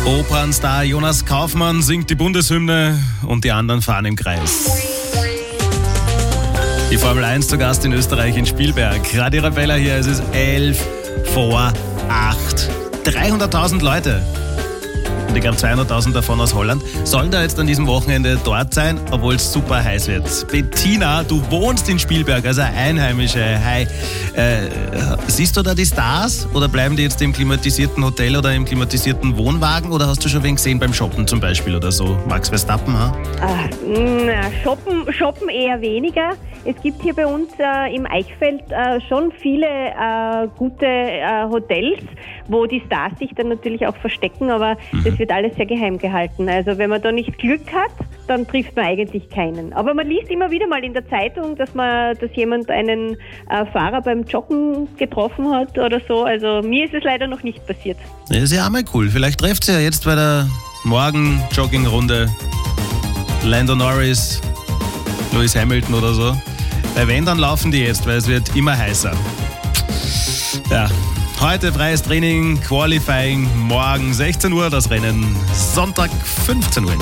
Opernstar Jonas Kaufmann singt die Bundeshymne und die anderen fahren im Kreis. Die Formel 1 zu Gast in Österreich in Spielberg. Radio Arabella hier, es ist 11 vor 8. 300.000 Leute. Und ich glaube 200.000 davon aus Holland, sollen da jetzt an diesem Wochenende dort sein, obwohl es super heiß wird. Bettina, du wohnst in Spielberg, also Einheimische. Hi. Siehst du da die Stars oder bleiben die jetzt im klimatisierten Hotel oder im klimatisierten Wohnwagen oder hast du schon wen gesehen beim Shoppen zum Beispiel oder so? Max Verstappen, ha? Shoppen eher weniger. Es gibt hier bei uns im Eichfeld schon viele gute Hotels, wo die Stars sich dann natürlich auch verstecken, aber das wird alles sehr geheim gehalten. Also wenn man da nicht Glück hat, dann trifft man eigentlich keinen. Aber man liest immer wieder mal in der Zeitung, dass jemand einen Fahrer beim Joggen getroffen hat oder so. Also mir ist es leider noch nicht passiert. Das ist ja auch mal cool. Vielleicht trefft sie ja jetzt bei der Morgen-Jogging-Runde Lando Norris, Lewis Hamilton oder so. Bei wenn, dann laufen die jetzt, weil es wird immer heißer. Ja, heute freies Training, Qualifying, morgen 16 Uhr das Rennen, Sonntag 15 Uhr.